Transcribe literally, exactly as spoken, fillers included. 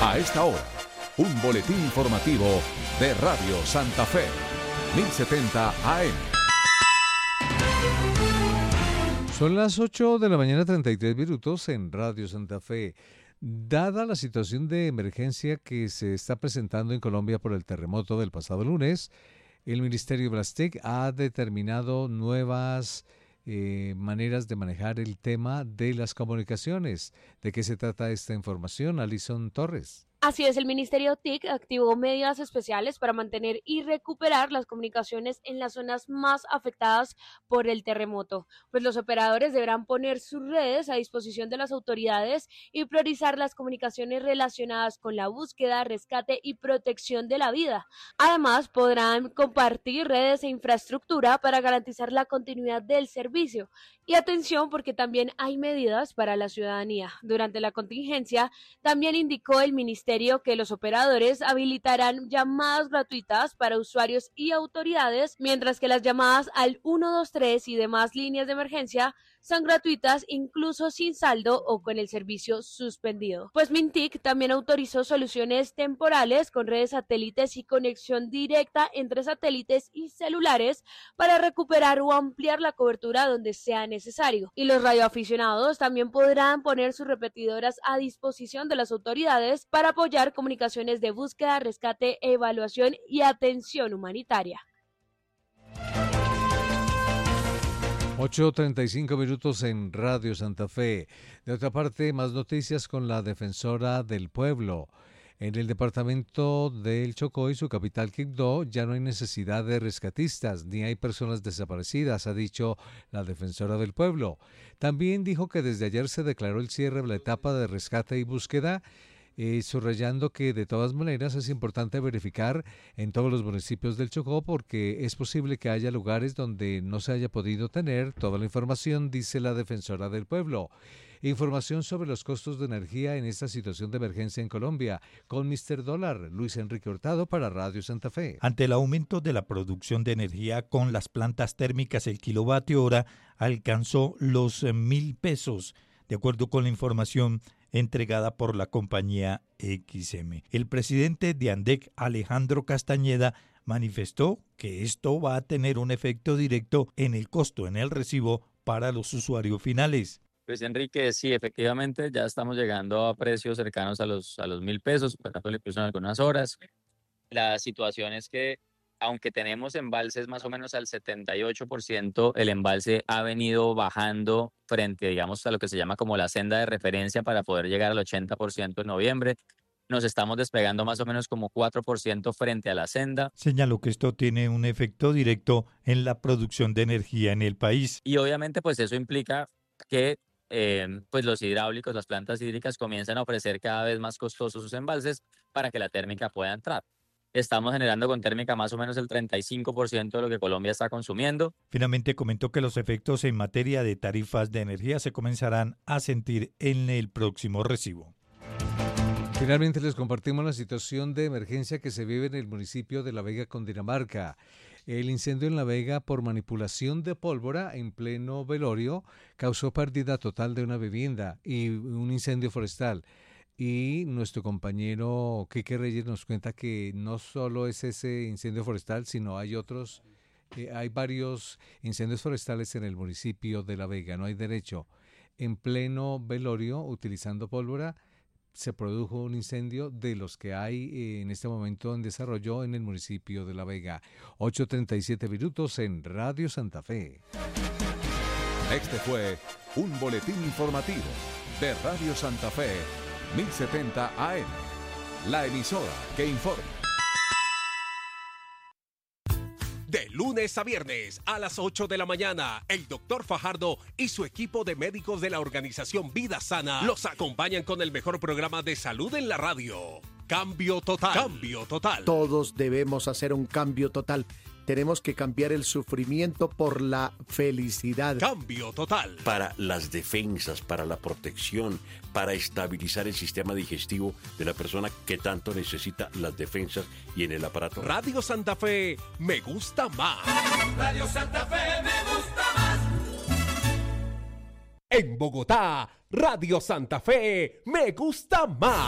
A esta hora, un boletín informativo de Radio Santa Fe, mil setenta A M. Son las ocho de la mañana, treinta y tres minutos en Radio Santa Fe. Dada la situación de emergencia que se está presentando en Colombia por el terremoto del pasado lunes, el Ministerio Blastec ha determinado nuevas eh, maneras de manejar el tema de las comunicaciones. ¿De qué se trata esta información, Alison Torres? Así es, el Ministerio T I C activó medidas especiales para mantener y recuperar las comunicaciones en las zonas más afectadas por el terremoto, pues los operadores deberán poner sus redes a disposición de las autoridades y priorizar las comunicaciones relacionadas con la búsqueda, rescate y protección de la vida. Además, podrán compartir redes e infraestructura para garantizar la continuidad del servicio. Y atención, porque también hay medidas para la ciudadanía. Durante la contingencia, también indicó el Ministerio que los operadores habilitarán llamadas gratuitas para usuarios y autoridades, mientras que las llamadas al uno dos tres y demás líneas de emergencia son gratuitas incluso sin saldo o con el servicio suspendido. Pues Mintic también autorizó soluciones temporales con redes satélites y conexión directa entre satélites y celulares para recuperar o ampliar la cobertura donde sea necesario. Y los radioaficionados también podrán poner sus repetidoras a disposición de las autoridades para apoyar comunicaciones de búsqueda, rescate, evaluación y atención humanitaria. ocho treinta y cinco minutos en Radio Santa Fe. De otra parte, más noticias con la defensora del pueblo. En el departamento del Chocó y su capital Quibdó ya no hay necesidad de rescatistas ni hay personas desaparecidas, ha dicho la defensora del pueblo. También dijo que desde ayer se declaró el cierre de la etapa de rescate y búsqueda, Eh, subrayando que de todas maneras es importante verificar en todos los municipios del Chocó porque es posible que haya lugares donde no se haya podido tener toda la información, dice la defensora del pueblo. Información sobre los costos de energía en esta situación de emergencia en Colombia con míster Dólar, Luis Enrique Hurtado para Radio Santa Fe. Ante el aumento de la producción de energía con las plantas térmicas, el kilovatio hora alcanzó los eh, mil pesos, de acuerdo con la información entregada por la compañía X M. El presidente de ANDEC, Alejandro Castañeda, manifestó que esto va a tener un efecto directo en el costo, en el recibo para los usuarios finales. Pues Enrique, sí, efectivamente ya estamos llegando a precios cercanos a los, a los mil pesos, superándole incluso en algunas horas. La situación es que aunque tenemos embalses más o menos al setenta y ocho por ciento, el embalse ha venido bajando frente, digamos, a lo que se llama como la senda de referencia para poder llegar al ochenta por ciento en noviembre. Nos estamos despegando más o menos como cuatro por ciento frente a la senda. Señaló que esto tiene un efecto directo en la producción de energía en el país. Y obviamente pues eso implica que eh, pues los hidráulicos, las plantas hídricas comienzan a ofrecer cada vez más costosos sus embalses para que la térmica pueda entrar. Estamos generando con térmica más o menos el treinta y cinco por ciento de lo que Colombia está consumiendo. Finalmente comentó que los efectos en materia de tarifas de energía se comenzarán a sentir en el próximo recibo. Finalmente les compartimos la situación de emergencia que se vive en el municipio de La Vega, Cundinamarca. El incendio en La Vega por manipulación de pólvora en pleno velorio causó pérdida total de una vivienda y un incendio forestal. Y nuestro compañero Quique Reyes nos cuenta que no solo es ese incendio forestal, sino hay otros, eh, hay varios incendios forestales en el municipio de La Vega, no hay derecho. En pleno velorio, utilizando pólvora, se produjo un incendio de los que hay eh, en este momento en desarrollo en el municipio de La Vega. ocho treinta y siete minutos en Radio Santa Fe. Este fue un boletín informativo de Radio Santa Fe, mil setenta A M, la emisora que informa. De lunes a viernes a las ocho de la mañana, el doctor Fajardo y su equipo de médicos de la organización Vida Sana los acompañan con el mejor programa de salud en la radio. Cambio total. Cambio total. Todos debemos hacer un cambio total. Tenemos que cambiar el sufrimiento por la felicidad. Cambio total. Para las defensas, para la protección, para estabilizar el sistema digestivo de la persona que tanto necesita las defensas y en el aparato. Radio Santa Fe, me gusta más. Radio Santa Fe, me gusta más. En Bogotá, Radio Santa Fe, me gusta más.